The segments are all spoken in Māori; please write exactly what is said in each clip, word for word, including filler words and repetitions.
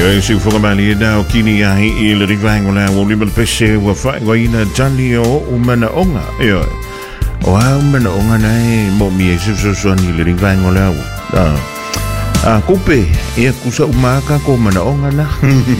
si fukamali na o kini ai I le rivango la o limal pese wa fa wa ina tali o umana onga yo o a umana onga nai mo mi esu so so ni le rivango la a a kupe e kusa umaka ko mana onga na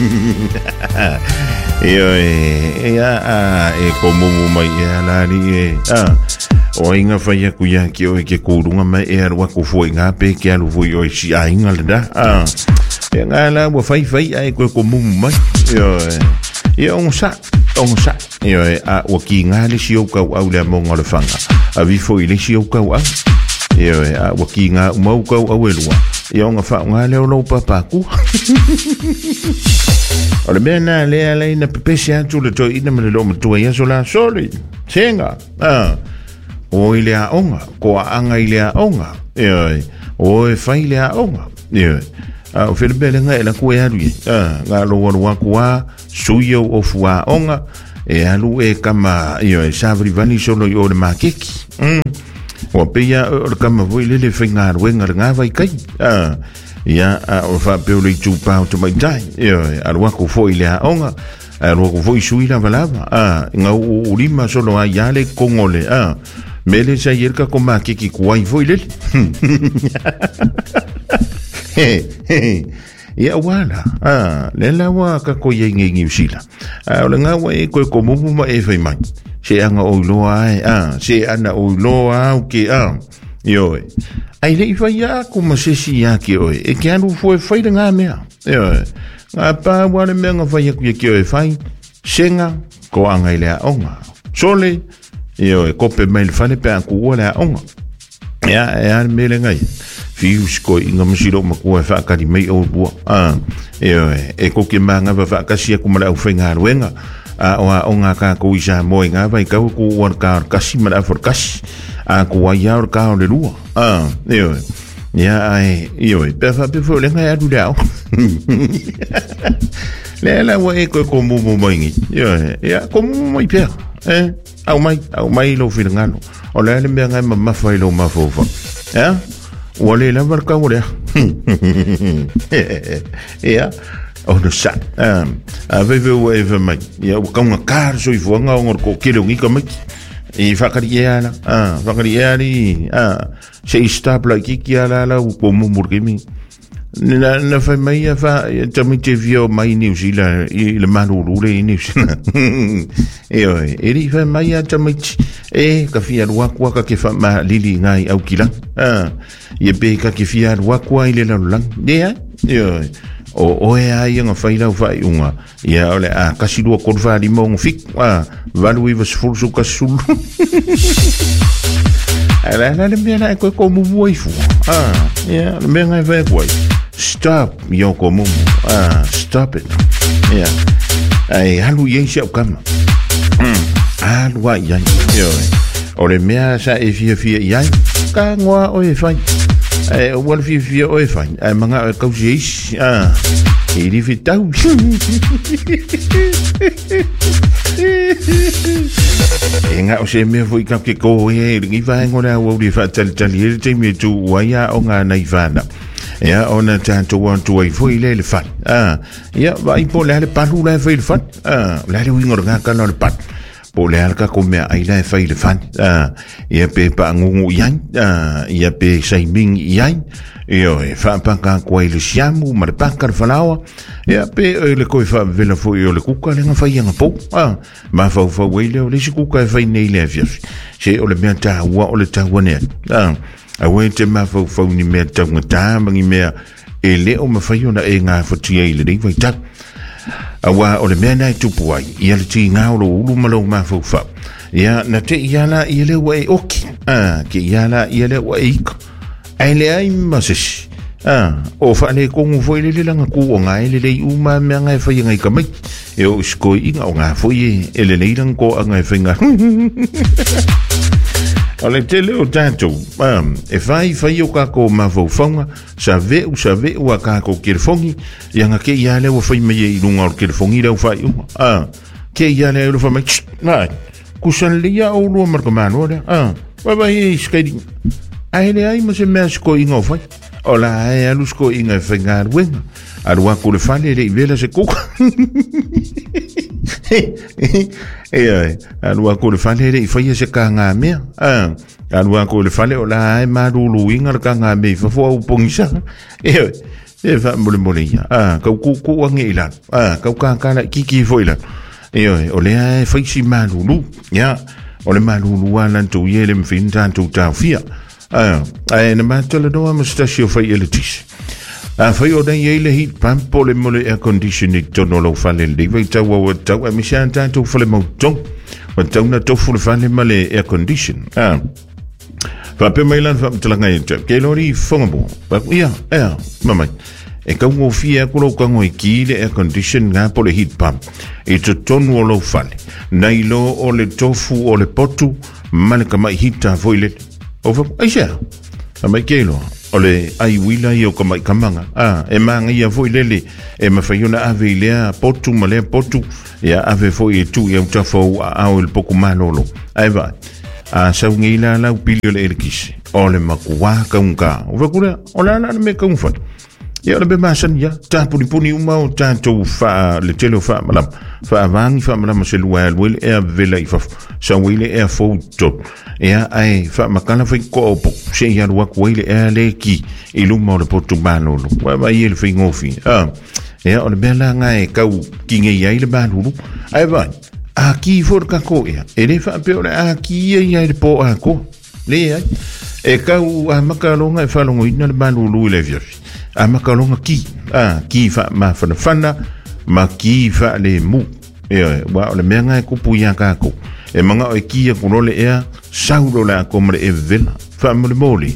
yo e a e como mai e la ni e a o inga fai ku ya ki o ke kurunga mai e arwa ku foi nga pe ke alu foi o si a inga da a e nga la wo fai fai ai ko ko mum mai yo e on sa on sa yo a o ki nga le si o ka au le mo ngol fanga a vi foi le si o ka a yo a o ki nga mo ka au e lua e on fa nga le lo papa ku o le bena le le na pepesi atu le to ina me lo mo to ya sola soli senga ah o ile a onga ko anga ile a onga e o e fai ile a onga e a o fele bele nga ela ko ya lui a nga lo wa ko a suyo o fua onga e alu e kama e savri vani solo yo de makeki mm o pe ya o kama voi le le fingar wenga nga vai kai a ya o fa pe o le tu pa to mai dai e a lo ko foi ile a onga a lo ko foi suila valava a nga o lima solo a ya le kongole a mele sa yerka ko makeki kuai foi le ya wala ah le la wa ka ko yengi ngi sila ah le nga wa e ko ko mo mo e fai mai se anga o lo ai ah se ana o lo a ke ah yo ai le fai ya ko mo se si ya ke o e ke anu foi fai nga me yo nga pa wa le me nga fai ku ke o fai senga ko anga ile onga sole yo e ko pe mai fane pe ku wala onga ya ya me le ngai fius ko inga masiro makua fa ka di mai o bua ah e e ko ke manga va fa ka sia ku mala u fenga ruenga a o o nga ka ko isa mo nga vai ka ku war ka ka si mala for kas a ku wa ya ka le lu ah e ya ai yo pe fa pe fo le nga ya du dao le la wa e ko ko mo mo mai yo ya ko mo mai pe eh au mai au mai lo filngalo o le le me nga ma fa lo ma fo fa eh wale la barka wale ya o no sa um ave ve o eve mai ya o ka nga kar so i fonga ngor ko kilo ngi kamai e fakariana ah fakariani ah se stapla ki ki ala la ko mo murgimi na na fa mai fa tammi te vio mai New Zealand i le manuru le New Zealand e o e ri fa mai tammi e ka fia wa kwa ka ke fa ma lili ngai au kila ah ye be ka ke fia wa kwa ile la lang de e o o e ai nga fa ila fa unga ya ole a ka si do ko fa di mo fik ah valu i was ful so ka sul ala la le mena ko ko mu moi fu ah ya le mena va voi stop yo como ah stop it yeah ai halu yen shau kama mm halu wa yan yo ole mea sa e fia fia yan ka ngoa o e fai ai o wal fia fia o e fai ai manga ka usis ah e ri fitau enga o se me foi ka ke ko e ri va ngora o ri fa tal tal e te me tu wa ya o nga na ivana ya ona tanto want to wait for ile le fan ah ya vai po le palu le fa le fan ah le le wingo nga ka no le pat po le ka ko me ai le fa le fan ah ya pe pa ngu yan ah ya pe sai ming yan yo e fa pa ka ko ile siamu ma pa ka falawa ya pe le ko fa vela fo yo le kuka le nga fa yang po ah ma fa fa we le le kuka fa nei le fias se o le me ta wa o le ta wa ne ah a wente ma fo fo ni me ta ngata mangi me e le o ma fa yo na e nga fo ti e le ding vai ta a wa o le me na tu puai ia le ti nga o lu ma lo ma fo fa ia na te ia la ia le wa e oki ah ki ia la ia le wa e ai le ai ma se ah o fa le ko ngu fo le le nga ku o nga le le u ma me nga fa nga ka mai e o sko i nga o nga fo ye e le le lang ko nga fa nga ale tele o tanto um e fai fai o ka ko ma vo fonga sa ve u sa ve o ka ko kirfongi yanga ke ya le o fai me i lunga o kirfongi le o fai ah ke ya le o fai na ku san le ya o lo mar ko man ora ah va va i skedi ai le ai mo se me sko i ngo fai o la e alus ko inga whenga ruenga. Arua ko le whale le i vela se kuka. Ea, arua ko le whale le i whaia se ka ngā mea. Arua ko le whale o la e marulu inga ka ngā mea i whafua upongisa. Ea, e wha mole mole ia. Kau ku ku ange ilan. Kau ka kala kiki fo ilan. Ea, o lea e whaisi marulu. Ia, o le marulu alan tu ie le mwhinta tu tau fia. Ai na matala noa mustasio whai ele tisi. A whai o nei eile heat pump o le mole air conditioning tono lau whale le wai tau au tau a misia an tātou whale mautong. Wa tau na tofu le whale male air condition. Whape mailan whapetalanga e tau. Kei lori whangabo. Ia, ea, mamai. E kau ngō fia kuro kango i ki le air condition ngā po le heat pump. E to tonu o lau whale. Nei lo o le tofu o le potu. Male ka mai hita voile. Over aisha amai kelo ole ai wila i o ka mai kamanga ah e manga ia foi lele e mafaiona ave lea potu male potu ia ave foi tu ia uta fo au il poku manolo ai va a sa ngila la pilio le elkis ole makuwa kaunga over kura ola na me kaunfa ia le bemasan ia ta puni puni uma o tanto fa le telo fa malam fa vangi fa malam se luel wil e vela i fa sa wile e foto ia ai fa makala fa ko po se ia lua ko ile e le ki i luma le portubano wa va il fa ngofi ah ia o le bela ngai kau kinge ia ile banulu ai va aki for ka ko ia e le fa pe a ki ia ile po a ko le ai e kau a makalonga e fa longo ina le banulu ile via a makalonga ki a ki fa ma fa fana ma ki fa le mu e wa le menga e kupu ia ka ko e manga o ki e kunole ea saulo la komre e vela fa mo le moli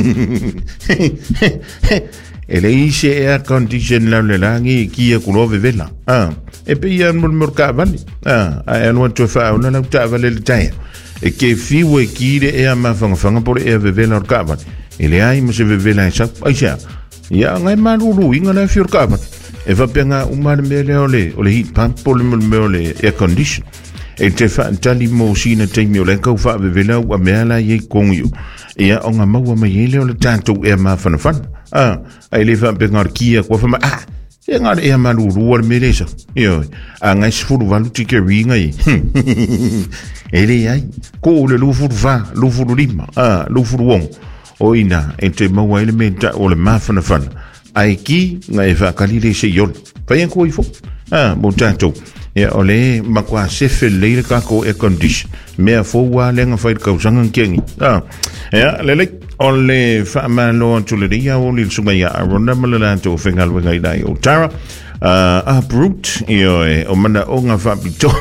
e le ise air condition la le langi ki e kunove vela ah e pe ia mo mo ka vali ah a e no to fa ona la ta vale le tai e ke fiwe ki de ea ma fanga fanga por e vela ka vali e le ai mo se vela sa aisha ia ngai malulu inga na fior ka vali e va penga uma le mele ole ole heat pump pole mo le air condition e te fa tali mo sina te mi ole kau fa vela wa mela ye kongu ia onga maua mai ele ole tanto e ma fa fa ah ai le fa penga kia ko fa ma ah e nga e ma lu ru me lesa io a nga sfuru valu tike ringa i ele ai ko le lu furu va lu furu lima ah lu furu won o ina e te maua ele menta ole ma fa fa ai ki nga e fa kalile se yon fa yan ko i fo ah mo tanto e ole makwa se fele ka ko e condition me fo wa lenga fa ka usanga kengi ah ya lele ole fa ma lo to le dia o le sunga ya ronda malala to fengal wenga dai o tara uh uproot io o mana o nga fa bito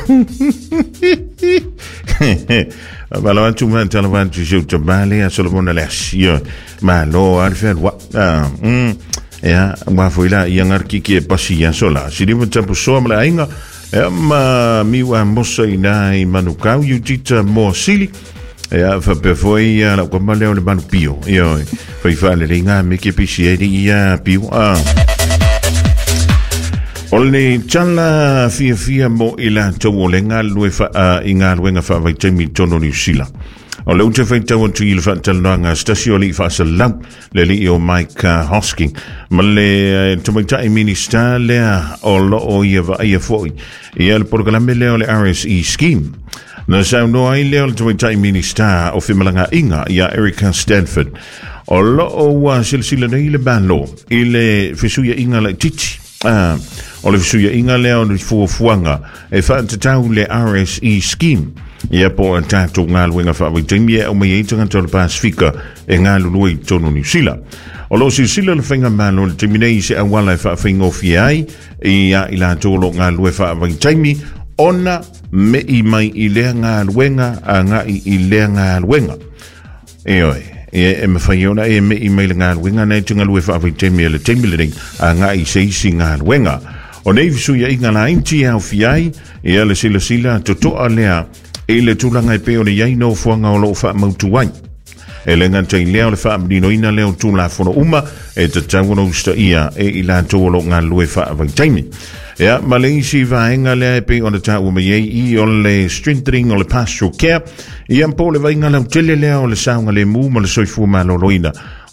bala tu man tala van tu je bale a solomon les io ma lo alfer wa ah mm ya ma foi la yangar ki ki pasia sola si di mata so mala inga e ma mi wa mosa ina i manukau you tita mo sili e fa pe foi la ko male o le manu pio io foi fa le inga me ke pisi ia pio ah ole chala fia fia mo ila to lenga lue fa inga luenga fa vai temi tono ni sila o le uta fai tau tu il fa talanga stasio li fa salam le li o Mike uh, Hosking ma le to mai tai minister le o lo o ia va ia foi ia le programme le o le R S E scheme na sa no ai le o to mai tai minister o fimalanga inga ia Erica Stanford o lo o wa silsila nei le banlo ile fisuia inga le titi ah o le fisuia inga le o le fuafuanga e fa tau le R S E scheme ia po tato ngā luenga whaawaitimia o mai eitanga tō le Pasifika e ngā lului tōno New Zealand. O lo si sila le whainga māno le timinei se awala e whaawhaingofi ai ia i la tōlo ngā lue whaawaitimia ona me i mai i lea ngā luenga a ngā i lea ngā luenga. E oi, e, e mawhaiona e me i mai le ngā luenga nei tunga lue whaawaitimia le timilering a ngā i seisi ngā luenga. O nei visuia i ngā la inti au fiai ia le sila sila totoa lea e le tulanga e peo le iai no fuanga o lo wha mautu wai. E le nganta i leo le wha amdino ina leo tula fono uma e te tangono usta ia e i la tōlo ngā lue wha avai taimi. Ea, ma le isi vaenga lea e peo na ta uma iei i o le strengthening o le pastoral care i ampo le vainga lau tele lea o le saunga le mu ma le soifua ma loloina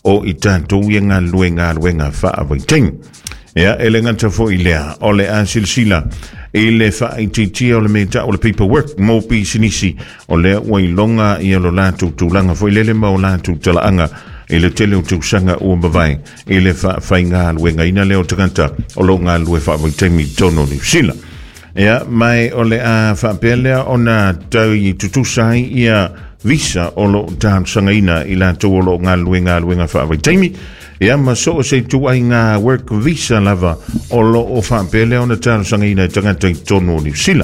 o i tātou ia ngā lue ngā lue ngā wha awai ting. Ia, ele ngata fo i lea, o le a silsila, i le wha i titi o le mea o le paperwork, mō pi sinisi, o le wai longa i alo lātou tūlanga, fo i lele mau lātou talaanga, i le tele o tūsanga ua mawai, i le wha whai ngā lue ngā ina leo takanta, o lo ngā lue wha awai ting mi tono ni sila. Ia, mai o le a wha pelea o nā tau i tutusai ia visa o lo tāng sangaina i lātou o lo ngā lue ngā lue ngā wha awai taimi. Ia ma so o se tu ai ngā work visa lava o lo o whapele o na tāna sangaina i tangata i tono ni sila.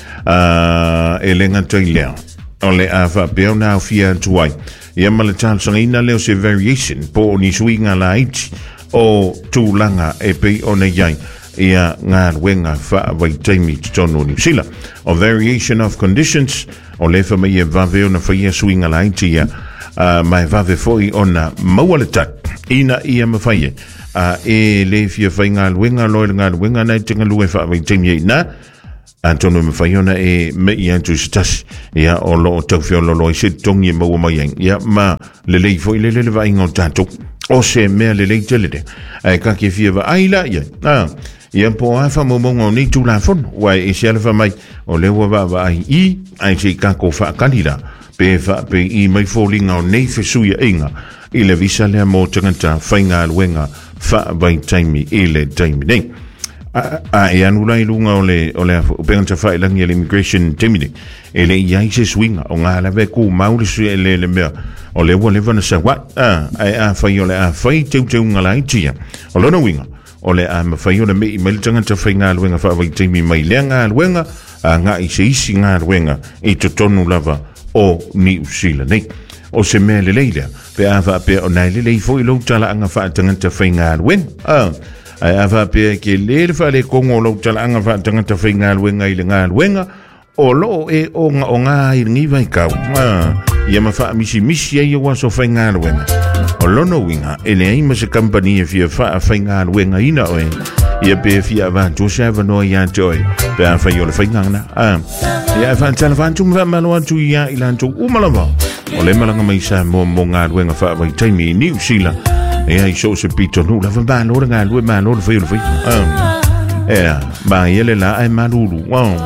Uh, e le ngata i leo. O le a whapeo nā whia tu ai. Ia ma le tāna sangaina leo se variation po o ni sui ngā la iti o tūlanga e pei o na iai. Ia ngā wenga whaawai taimi i tono ni sila. O variation of conditions o le wha mai e vaveo na whaia sui ngā la iti ia. Uh, mai vave foi ona maualetat ina ia mawhaie uh, e le fia whai ngā luenga loe ngā luenga nei tinga lue whaawai taimi na antono mawhai ona e me i antu sitas ia o lo o tauwhio lo loi se tongi e maua mai ang ia ma le lei foi le le le vai ngau tātou o se mea le lei telede ai ka ke fia wa aila ia ah, ia po a wha momongo ni tu la fon wai e se alfa mai o le wa wa ai i ai se ka ko wha kanira pe fa pe i mai falling on nei fe suia inga i le visa le mo tangata whainga luenga fa vai taimi i le taimi nei a, a e anula i lunga o le o le upenganta whailangi le immigration taimi nei e le iai se swinga o ngā lawe ku mauri sui le le mea o le ua lewa na sa wat a a a whai o le a whai teu teu ngala i tia o lona winga o le a ma whai o le me i mai tangata whainga luenga fa vai taimi mai le ngā luenga a ngā i se isi ngā luenga i to tonu lava o ni usila nei o se mea le leila pe ava pe o nai le lei foi lo tala anga fa tangata whainga wen ah ai ava pe ke le fa le kongo lo tala anga fa tangata whainga wen ai le ngā wenga o lo e o nga o ngā i ngi vai kau ah ia ma fa misi misi ai wa so whainga wen o lono winga ele ai ma se company e fia fa whainga wen ina o ia pe fia va to se va no ia joy pe fa yo le whainga na ah ia fa tala fa tu ma malo tu ia ila tu umalava o le malanga mai sa mo mo ngā ruenga wha vai taimi i New Zealand e ai so se pito nu la va lo ngā rue ma lo fai lo fai ah ea ba ia le la ai malulu wow